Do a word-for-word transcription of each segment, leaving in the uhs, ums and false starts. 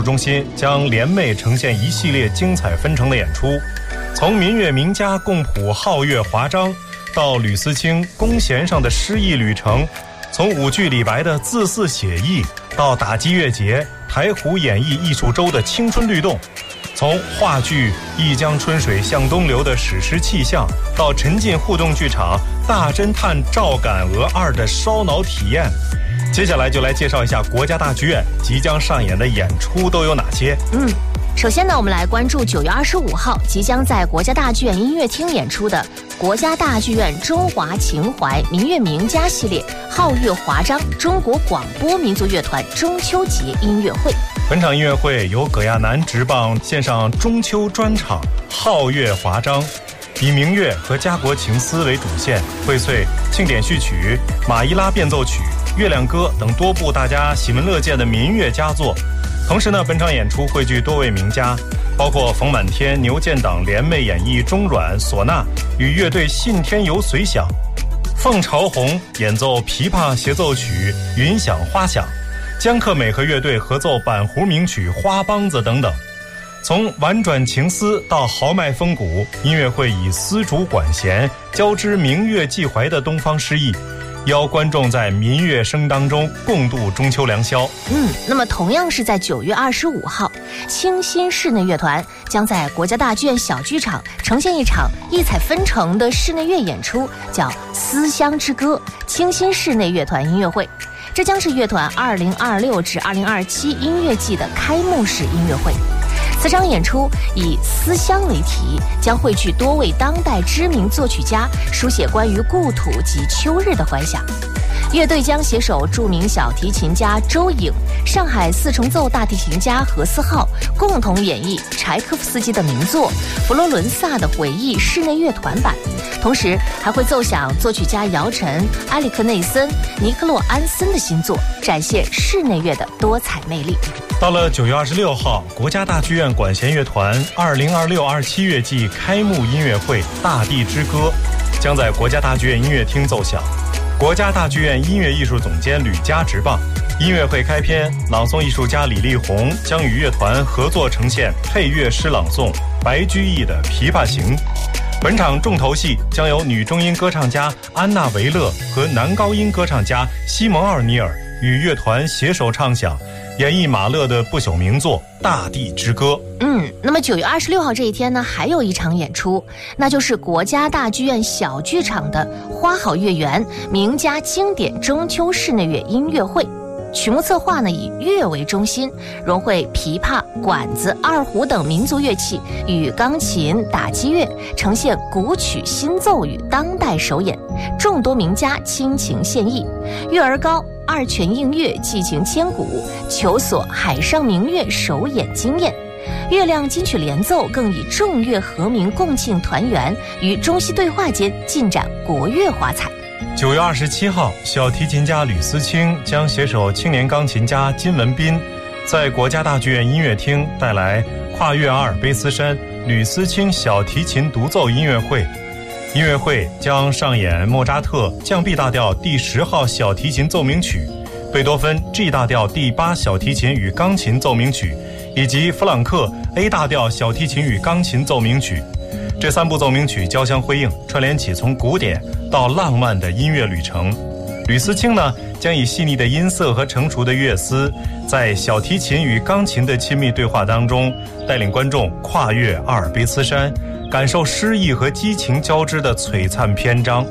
中心将联袂呈现一系列精彩纷呈的演出，从民乐名家共谱皓月华章，到吕思清弓弦上的诗意旅程，从舞剧李白的自肆写意，到打击乐节台湖演艺艺术周的青春律动，从话剧一江春水向东流的史诗气象，到沉浸互动剧场大侦探赵敢鹅二的烧脑体验。接下来就来介绍一下国家大剧院即将上演的演出都有哪些。 嗯，首先呢，我们来关注九月二十五号即将在国家大剧院音乐厅演出的国家大剧院中华情怀民乐名家系列皓月华章中国广播民族乐团中秋节音乐会。 本场音乐会由葛亚楠执棒献上中秋专场皓月华章，以民乐和家国情思为主线，荟萃庆典序曲、马伊拉变奏曲、月亮歌等多部大家喜闻乐见的民乐佳作。同时呢，本场演出汇聚多位名家，包括冯满天、牛建党联袂演绎中阮、唢呐与乐队信天游随想，凤朝红演奏琵琶协奏曲云响花响，江克美和乐队合奏板胡名曲花梆子等等。从婉转情思到豪迈风骨，音乐会以丝竹管弦交织明月寄怀的东方诗意，邀观众在民乐声当中共度中秋良宵。 嗯，那么同样是在九月二十五号，清新室内乐团将在国家大剧院小剧场呈现一场异彩纷呈的室内乐演出，叫《思乡之歌》清新室内乐团音乐会。这将是乐团二零二六至二零二七音乐季的开幕式音乐会。此场演出以思乡为题，将汇聚多位当代知名作曲家，书写关于故土及秋日的怀想。乐队将携手著名小提琴家周颖、上海四重奏大提琴家何思浩，共同演绎柴可夫斯基的名作《佛罗伦萨的回忆》室内乐团版，同时还会奏响作曲家姚晨、埃里克内森、尼克洛安森的新作，展现室内乐的多彩魅力。 到了九月二十六号，国家大剧院管弦乐团二零二六二七乐季开幕音乐会《大地之歌》将在国家大剧院音乐厅奏响。国家大剧院音乐艺术总监吕嘉执棒。音乐会开篇，朗诵艺术家李丽红将与乐团合作呈现配乐诗朗诵白居易的《琵琶行》。本场重头戏将由女中音歌唱家安娜维勒和男高音歌唱家西蒙奥尼尔与乐团携手唱响，演绎马勒的不朽名作《大地之歌》。 嗯，那么九月二十六号这一天呢，还有一场演出，那就是国家大剧院小剧场的花好月圆名家经典中秋室内乐音乐会。曲目策划呢以乐为中心，融汇琵琶、管子、二胡等民族乐器与钢琴、打击乐，呈现古曲新奏与当代首演，众多名家倾情献艺，月儿高、二泉映月、寄情千古、求索、海上明月首演惊艳。月亮金曲联奏更以众乐和鸣共庆团圆，于中西对话间尽展国乐华彩。 九月二十七号，小提琴家吕思清将携手青年钢琴家金文斌，在国家大剧院音乐厅带来跨越阿尔卑斯山吕思清小提琴独奏音乐会。音乐会将上演莫扎特降 B 大调第十号小提琴奏鸣曲、贝多芬 G 大调第八小提琴与钢琴奏鸣曲，以及弗朗克 A 大调小提琴与钢琴奏鸣曲。这三部奏鸣曲交相辉映，串联起从古典到浪漫的音乐旅程。吕思清呢，将以细腻的音色和成熟的乐思，在小提琴与钢琴的亲密对话当中，带领观众跨越阿尔卑斯山，感受诗意和激情交织的璀璨篇章。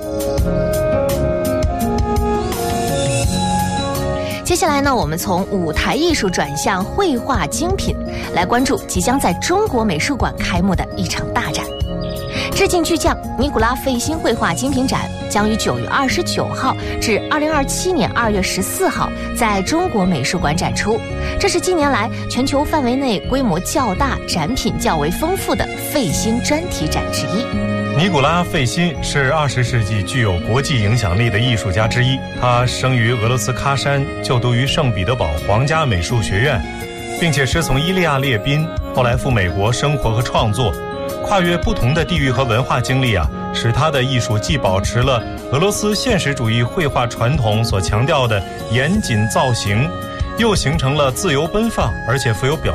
接下来呢，我们从舞台艺术转向绘画精品，来关注即将在中国美术馆开幕的一场大展。致敬巨匠尼古拉费辛绘画精品展将于九月二十九号至二零二七年二月十四号在中国美术馆展出。这是近年来全球范围内规模较大、展品较为丰富的费辛专题展之一。 尼古拉·费辛是二十世纪具有国际影响力的艺术家之一。他生于俄罗斯喀山，就读于圣彼得堡皇家美术学院，并且师从伊利亚列宾，后来赴美国生活和创作。跨越不同的地域和文化经历啊，使他的艺术既保持了俄罗斯现实主义绘画传统所强调的严谨造型，又形成了自由奔放而且富有表